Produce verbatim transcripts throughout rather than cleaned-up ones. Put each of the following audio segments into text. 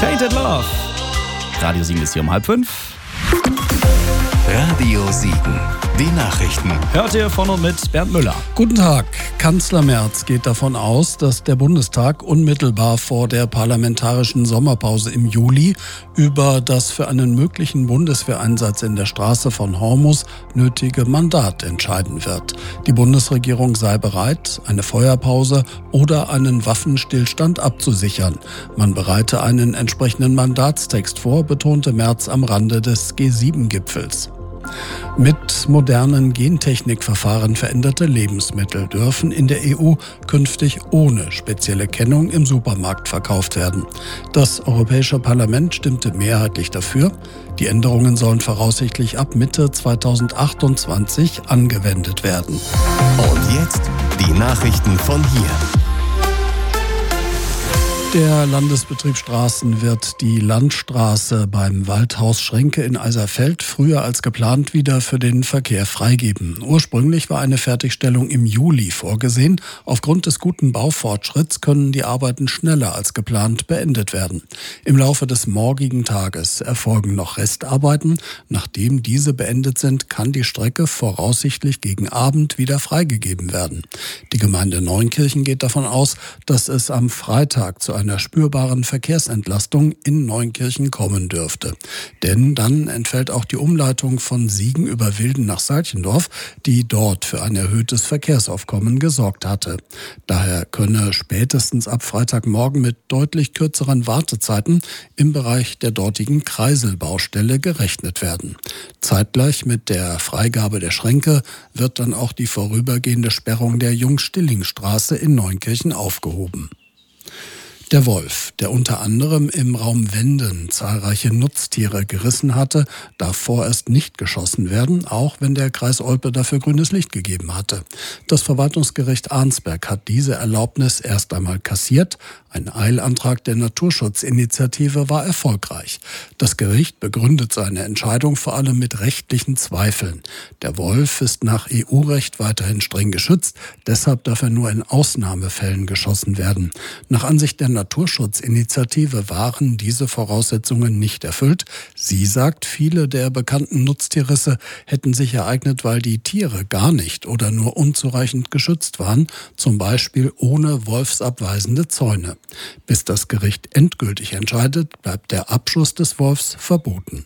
Tainted Love. Radio Siegen ist hier um halb fünf. Radio Siegen, die Nachrichten. Hört ihr von und mit Bernd Müller. Guten Tag. Kanzler Merz geht davon aus, dass der Bundestag unmittelbar vor der parlamentarischen Sommerpause im Juli über das für einen möglichen Bundeswehreinsatz in der Straße von Hormuz nötige Mandat entscheiden wird. Die Bundesregierung sei bereit, eine Feuerpause oder einen Waffenstillstand abzusichern. Man bereite einen entsprechenden Mandatstext vor, betonte Merz am Rande des G sieben Gipfels. Mit modernen Gentechnikverfahren veränderte Lebensmittel dürfen in der E U künftig ohne spezielle Kennung im Supermarkt verkauft werden. Das Europäische Parlament stimmte mehrheitlich dafür. Die Änderungen sollen voraussichtlich ab Mitte zweitausendachtundzwanzig angewendet werden. Und jetzt die Nachrichten von hier. Der Landesbetrieb Straßen wird die Landstraße beim Waldhaus Schrenke in Eiserfeld früher als geplant wieder für den Verkehr freigeben. Ursprünglich war eine Fertigstellung im Juli vorgesehen. Aufgrund des guten Baufortschritts können die Arbeiten schneller als geplant beendet werden. Im Laufe des morgigen Tages erfolgen noch Restarbeiten. Nachdem diese beendet sind, kann die Strecke voraussichtlich gegen Abend wieder freigegeben werden. Die Gemeinde Neunkirchen geht davon aus, dass es am Freitag zu einer spürbaren Verkehrsentlastung in Neunkirchen kommen dürfte. Denn dann entfällt auch die Umleitung von Siegen über Wilden nach Salchendorf, die dort für ein erhöhtes Verkehrsaufkommen gesorgt hatte. Daher könne spätestens ab Freitagmorgen mit deutlich kürzeren Wartezeiten im Bereich der dortigen Kreiselbaustelle gerechnet werden. Zeitgleich mit der Freigabe der Schränke wird dann auch die vorübergehende Sperrung der Jung-Stilling-Straße in Neunkirchen aufgehoben. Der Wolf, der unter anderem im Raum Wenden zahlreiche Nutztiere gerissen hatte, darf vorerst nicht geschossen werden, auch wenn der Kreis Olpe dafür grünes Licht gegeben hatte. Das Verwaltungsgericht Arnsberg hat diese Erlaubnis erst einmal kassiert. Ein Eilantrag der Naturschutzinitiative war erfolgreich. Das Gericht begründet seine Entscheidung vor allem mit rechtlichen Zweifeln. Der Wolf ist nach E U-Recht weiterhin streng geschützt, deshalb darf er nur in Ausnahmefällen geschossen werden. Nach Ansicht der Naturschutzinitiative waren diese Voraussetzungen nicht erfüllt. Sie sagt, viele der bekannten Nutztierrisse hätten sich ereignet, weil die Tiere gar nicht oder nur unzureichend geschützt waren, zum Beispiel ohne wolfsabweisende Zäune. Bis das Gericht endgültig entscheidet, bleibt der Abschuss des Wolfs verboten.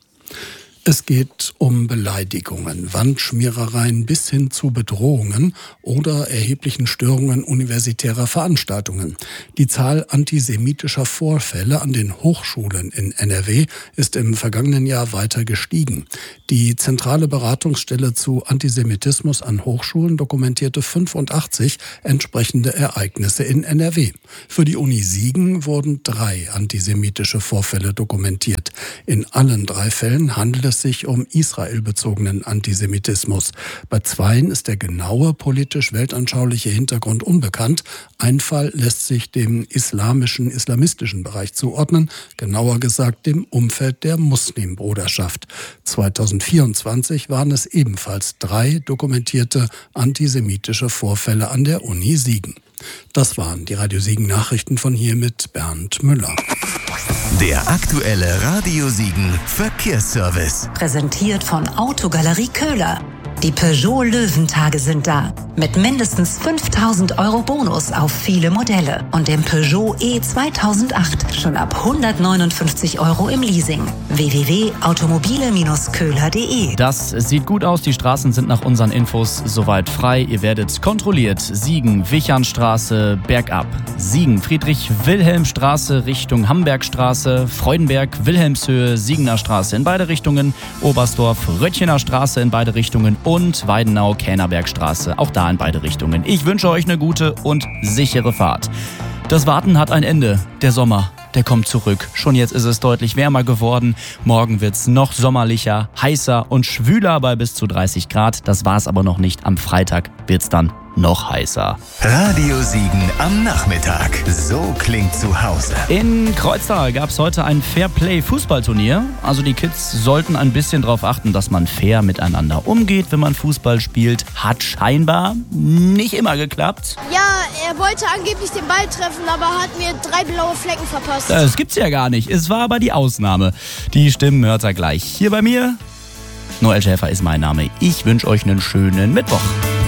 Es geht um Beleidigungen, Wandschmierereien bis hin zu Bedrohungen oder erheblichen Störungen universitärer Veranstaltungen. Die Zahl antisemitischer Vorfälle an den Hochschulen in N R W ist im vergangenen Jahr weiter gestiegen. Die zentrale Beratungsstelle zu Antisemitismus an Hochschulen dokumentierte fünfundachtzig entsprechende Ereignisse in N R W. Für die Uni Siegen wurden drei antisemitische Vorfälle dokumentiert. In allen drei Fällen handelt es sich um israelbezogenen Antisemitismus. Bei zweien ist der genaue politisch-weltanschauliche Hintergrund unbekannt. Ein Fall lässt sich dem islamischen, islamistischen Bereich zuordnen, genauer gesagt dem Umfeld der Muslimbruderschaft. zweitausendvierundzwanzig waren es ebenfalls drei dokumentierte antisemitische Vorfälle an der Uni Siegen. Das waren die Radio Siegen Nachrichten von hier mit Bernd Müller. Der aktuelle Radio Siegen Verkehrsservice. Präsentiert von Autogalerie Köhler. Die Peugeot Löwentage sind da. Mit mindestens fünftausend Euro Bonus auf viele Modelle. Und dem Peugeot E zweitausendacht schon ab hundertneunundfünfzig Euro im Leasing. w w w punkt automobile köhler punkt de. Das sieht gut aus. Die Straßen sind nach unseren Infos soweit frei. Ihr werdet kontrolliert. Siegen, Wichernstraße, bergab. Siegen, Friedrich-Wilhelm-Straße Richtung Hambergstraße. Freudenberg, Wilhelmshöhe, Siegener Straße in beide Richtungen. Oberstdorf, Röttchener Straße in beide Richtungen. Und Weidenau, Kähnerbergstraße, auch da in beide Richtungen. Ich wünsche euch eine gute und sichere Fahrt. Das Warten hat ein Ende. Der Sommer, der kommt zurück. Schon jetzt ist es deutlich wärmer geworden. Morgen wird's noch sommerlicher, heißer und schwüler bei bis zu dreißig Grad. Das war's aber noch nicht. Am Freitag wird's dann noch heißer. Radio Siegen am Nachmittag. So klingt zu Hause. In Kreuztal gab es heute ein Fairplay-Fußballturnier. Also die Kids sollten ein bisschen darauf achten, dass man fair miteinander umgeht, wenn man Fußball spielt. Hat scheinbar nicht immer geklappt. Ja, er wollte angeblich den Ball treffen, aber hat mir drei blaue Flecken verpasst. Das gibt's ja gar nicht. Es war aber die Ausnahme. Die Stimmen hört ihr gleich hier bei mir. Noel Schäfer ist mein Name. Ich wünsche euch einen schönen Mittwoch.